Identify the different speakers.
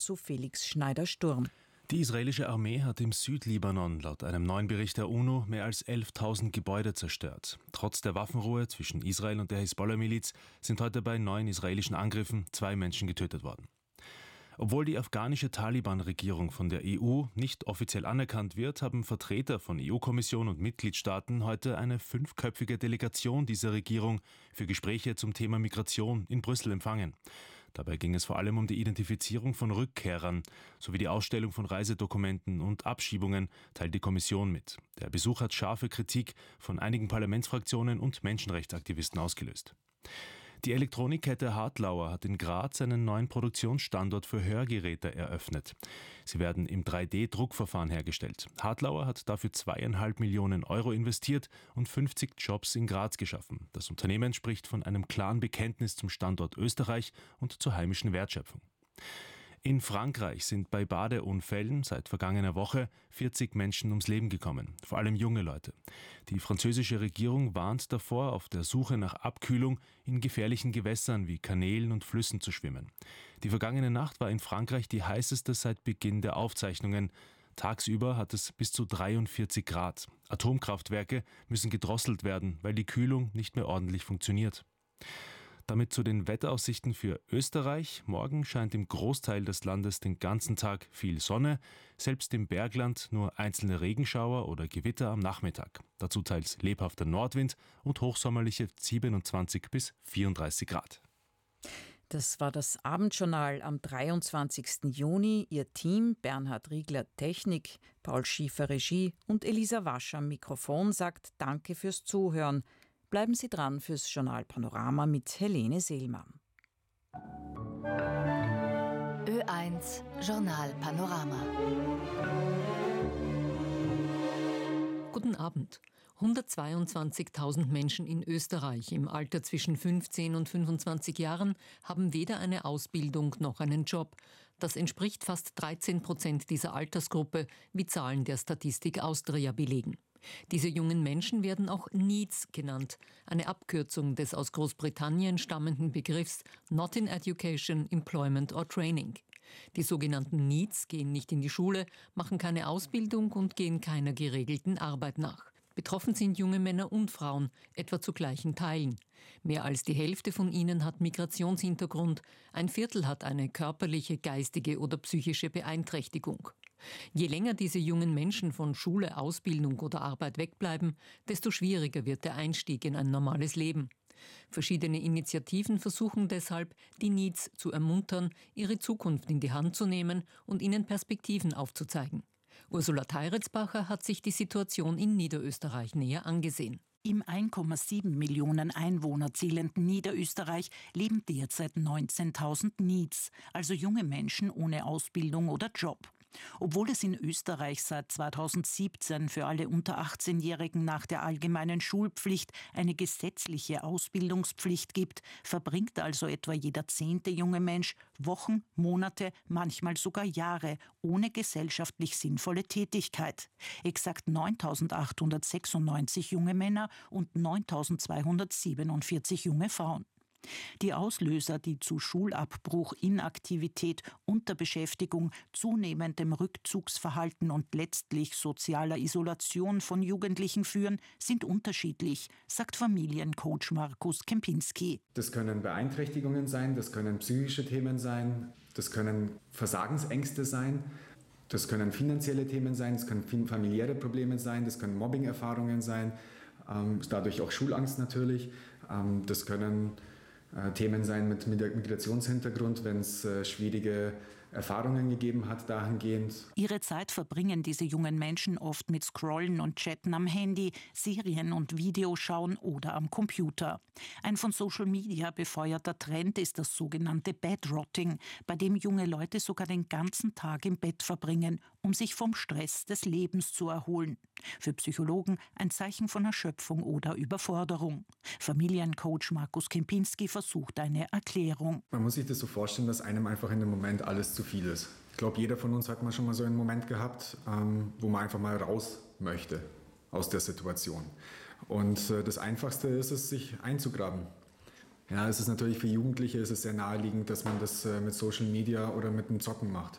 Speaker 1: so Felix Schneider-Sturm.
Speaker 2: Die israelische Armee hat im Südlibanon laut einem neuen Bericht der UNO mehr als 11.000 Gebäude zerstört. Trotz der Waffenruhe zwischen Israel und der Hisbollah-Miliz sind heute bei 9 israelischen Angriffen 2 Menschen getötet worden. Obwohl die afghanische Taliban-Regierung von der EU nicht offiziell anerkannt wird, haben Vertreter von EU-Kommission und Mitgliedstaaten heute eine 5-köpfige Delegation dieser Regierung für Gespräche zum Thema Migration in Brüssel empfangen. Dabei ging es vor allem um die Identifizierung von Rückkehrern sowie die Ausstellung von Reisedokumenten und Abschiebungen, teilt die Kommission mit. Der Besuch hat scharfe Kritik von einigen Parlamentsfraktionen und Menschenrechtsaktivisten ausgelöst. Die Elektronikkette Hartlauer hat in Graz einen neuen Produktionsstandort für Hörgeräte eröffnet. Sie werden im 3D-Druckverfahren hergestellt. Hartlauer hat dafür 2,5 Millionen Euro investiert und 50 Jobs in Graz geschaffen. Das Unternehmen spricht von einem klaren Bekenntnis zum Standort Österreich und zur heimischen Wertschöpfung. In Frankreich sind bei Badeunfällen seit vergangener Woche 40 Menschen ums Leben gekommen, vor allem junge Leute. Die französische Regierung warnt davor, auf der Suche nach Abkühlung in gefährlichen Gewässern wie Kanälen und Flüssen zu schwimmen. Die vergangene Nacht war in Frankreich die heißeste seit Beginn der Aufzeichnungen. Tagsüber hat es bis zu 43 Grad. Atomkraftwerke müssen gedrosselt werden, weil die Kühlung nicht mehr ordentlich funktioniert. Damit zu den Wetteraussichten für Österreich. Morgen scheint im Großteil des Landes den ganzen Tag viel Sonne, selbst im Bergland nur einzelne Regenschauer oder Gewitter am Nachmittag. Dazu teils lebhafter Nordwind und hochsommerliche 27 bis 34 Grad.
Speaker 1: Das war das Abendjournal am 23. Juni. Ihr Team, Bernhard Riegler Technik, Paul Schiefer Regie und Elisa Wasch am Mikrofon sagt Danke fürs Zuhören. Bleiben Sie dran fürs Journal Panorama mit Helene Seelmann.
Speaker 3: Ö1 Journal Panorama.
Speaker 4: Guten Abend. 122.000 Menschen in Österreich im Alter zwischen 15 und 25 Jahren haben weder eine Ausbildung noch einen Job. Das entspricht fast 13% dieser Altersgruppe, wie Zahlen der Statistik Austria belegen. Diese jungen Menschen werden auch NEETs genannt, eine Abkürzung des aus Großbritannien stammenden Begriffs Not in Education, Employment or Training. Die sogenannten NEETs gehen nicht in die Schule, machen keine Ausbildung und gehen keiner geregelten Arbeit nach. Betroffen sind junge Männer und Frauen, etwa zu gleichen Teilen. Mehr als die Hälfte von ihnen hat Migrationshintergrund, ein Viertel hat eine körperliche, geistige oder psychische Beeinträchtigung. Je länger diese jungen Menschen von Schule, Ausbildung oder Arbeit wegbleiben, desto schwieriger wird der Einstieg in ein normales Leben. Verschiedene Initiativen versuchen deshalb, die NEETs zu ermuntern, ihre Zukunft in die Hand zu nehmen und ihnen Perspektiven aufzuzeigen. Ursula Teiritzbacher hat sich die Situation in Niederösterreich näher angesehen.
Speaker 5: Im 1,7 Millionen Einwohner zählenden Niederösterreich leben derzeit 19.000 NEETs, also junge Menschen ohne Ausbildung oder Job. Obwohl es in Österreich seit 2017 für alle unter 18-Jährigen nach der allgemeinen Schulpflicht eine gesetzliche Ausbildungspflicht gibt, verbringt also etwa jeder 10. junge Mensch Wochen, Monate, manchmal sogar Jahre ohne gesellschaftlich sinnvolle Tätigkeit. Exakt 9.896 junge Männer und 9.247 junge Frauen. Die Auslöser, die zu Schulabbruch, Inaktivität, Unterbeschäftigung, zunehmendem Rückzugsverhalten und letztlich sozialer Isolation von Jugendlichen führen, sind unterschiedlich, sagt Familiencoach Markus Kempinski.
Speaker 6: Das können Beeinträchtigungen sein, das können psychische Themen sein, das können Versagensängste sein. Das können finanzielle Themen sein, das können familiäre Probleme sein, das können Mobbing-Erfahrungen sein, dadurch auch Schulangst natürlich. Das können Themen sein mit Migrationshintergrund, wenn es schwierige Erfahrungen gegeben hat dahingehend.
Speaker 5: Ihre Zeit verbringen diese jungen Menschen oft mit Scrollen und Chatten am Handy, Serien und Videos schauen oder am Computer. Ein von Social Media befeuerter Trend ist das sogenannte Bedrotting, bei dem junge Leute sogar den ganzen Tag im Bett verbringen, um sich vom Stress des Lebens zu erholen. Für Psychologen ein Zeichen von Erschöpfung oder Überforderung. Familiencoach Markus Kempinski versucht eine Erklärung.
Speaker 6: Man muss sich das so vorstellen, dass einem einfach in dem Moment alles zu viel ist. Ich glaube, jeder von uns hat mal schon mal so einen Moment gehabt, wo man einfach mal raus möchte aus der Situation. Und das Einfachste ist es, sich einzugraben. Ja, es ist natürlich für Jugendliche ist es sehr naheliegend, dass man das mit Social Media oder mit dem Zocken macht.